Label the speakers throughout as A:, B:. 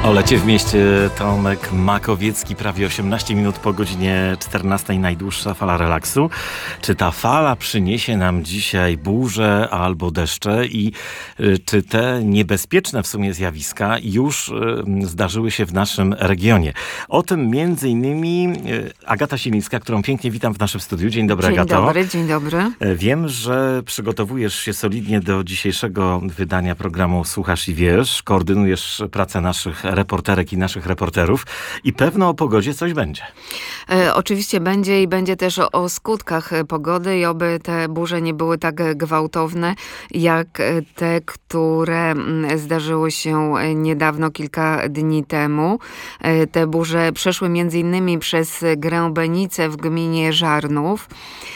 A: O lecie w mieście Tomek Makowiecki, prawie 18 minut po godzinie 14, najdłuższa fala relaksu. Czy ta fala przyniesie nam dzisiaj burzę albo deszcze i czy te niebezpieczne w sumie zjawiska już zdarzyły się w naszym regionie? O tym między innymi Agata Silińska, którą pięknie witam w naszym studiu. Dzień dobry, Agato.
B: Dzień dobry.
A: Wiem, że przygotowujesz się solidnie do dzisiejszego wydania programu Słuchasz i Wiesz. Koordynujesz pracę naszych reporterek i naszych reporterów i pewno o pogodzie coś będzie.
B: Oczywiście będzie i będzie też o skutkach pogody i oby te burze nie były tak gwałtowne jak te, które zdarzyły się niedawno, kilka dni temu. Te burze przeszły m.in. przez Grębenice w gminie Żarnów.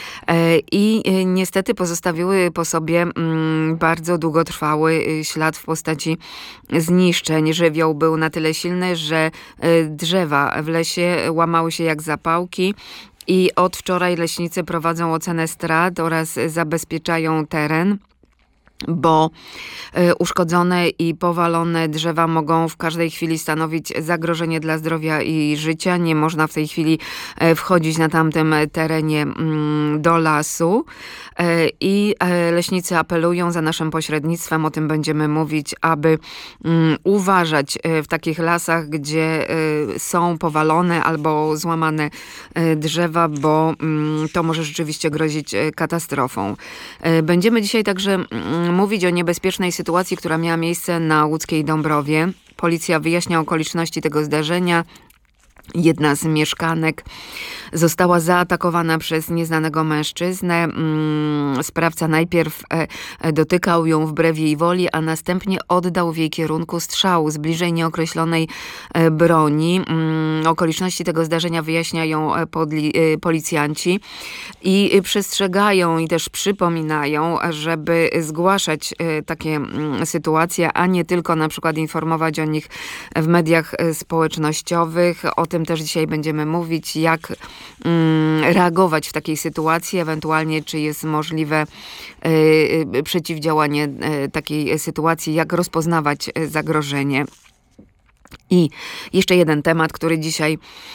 B: I niestety pozostawiły po sobie bardzo długotrwały ślad w postaci zniszczeń. Żywioł był na tyle silny, że drzewa w lesie łamały się jak zapałki. I od wczoraj leśnicy prowadzą ocenę strat oraz zabezpieczają teren, bo uszkodzone i powalone drzewa mogą w każdej chwili stanowić zagrożenie dla zdrowia i życia. Nie można w tej chwili wchodzić na tamtym terenie do lasu. I leśnicy apelują za naszym pośrednictwem, o tym będziemy mówić, aby uważać w takich lasach, gdzie są powalone albo złamane drzewa, bo to może rzeczywiście grozić katastrofą. Będziemy dzisiaj także mówić o niebezpiecznej sytuacji, która miała miejsce na łódzkiej Dąbrowie. Policja wyjaśnia okoliczności tego zdarzenia. Jedna z mieszkanek została zaatakowana przez nieznanego mężczyznę. Sprawca najpierw dotykał ją wbrew jej woli, a następnie oddał w jej kierunku strzał z bliżej nieokreślonej broni. Okoliczności tego zdarzenia wyjaśniają policjanci i przestrzegają i też przypominają, żeby zgłaszać takie sytuacje, a nie tylko na przykład informować o nich w mediach społecznościowych. O tym też dzisiaj będziemy mówić, jak reagować w takiej sytuacji, ewentualnie czy jest możliwe przeciwdziałanie takiej sytuacji, jak rozpoznawać zagrożenie. I jeszcze jeden temat, który dzisiaj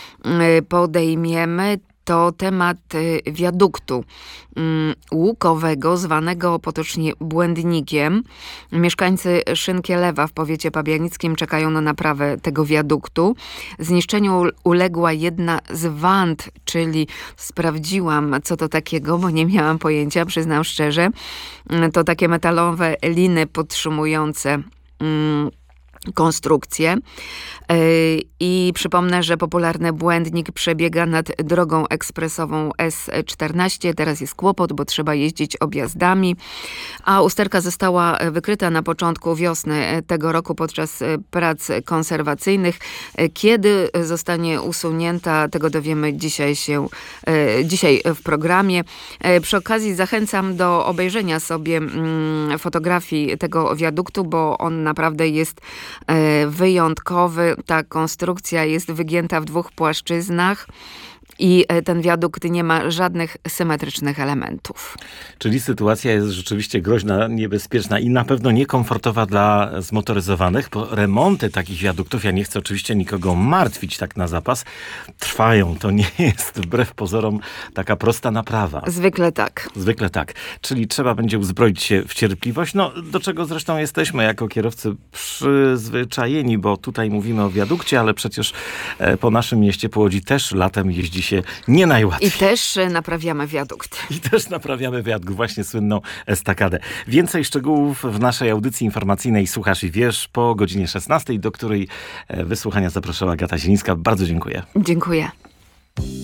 B: podejmiemy, to temat wiaduktu łukowego, zwanego potocznie Błędnikiem. Mieszkańcy Szynkielewa w powiecie pabianickim czekają na naprawę tego wiaduktu. Zniszczeniu uległa jedna z wand, czyli sprawdziłam, co to takiego, bo nie miałam pojęcia, przyznam szczerze. To takie metalowe liny podtrzymujące konstrukcję. I przypomnę, że popularny Błędnik przebiega nad drogą ekspresową S14. Teraz jest kłopot, bo trzeba jeździć objazdami, a usterka została wykryta na początku wiosny tego roku podczas prac konserwacyjnych. Kiedy zostanie usunięta, tego dowiemy dzisiaj w programie. Przy okazji zachęcam do obejrzenia sobie fotografii tego wiaduktu, bo on naprawdę jest wyjątkowy. Ta konstrukcja jest wygięta w dwóch płaszczyznach i ten wiadukt nie ma żadnych symetrycznych elementów.
A: Czyli sytuacja jest rzeczywiście groźna, niebezpieczna i na pewno niekomfortowa dla zmotoryzowanych, bo remonty takich wiaduktów, ja nie chcę oczywiście nikogo martwić tak na zapas, trwają. To nie jest wbrew pozorom taka prosta naprawa.
B: Zwykle tak.
A: Zwykle tak. Czyli trzeba będzie uzbroić się w cierpliwość, do czego zresztą jesteśmy jako kierowcy przyzwyczajeni, bo tutaj mówimy o wiadukcie, ale przecież po naszym mieście, po Łodzi też latem jeździ się nie najłatwiej.
B: I też naprawiamy wiadukt.
A: Właśnie słynną estakadę. Więcej szczegółów w naszej audycji informacyjnej Słuchasz i Wiesz po godzinie 16, do której wysłuchania zapraszała Agata Silińska. Bardzo dziękuję.
B: Dziękuję.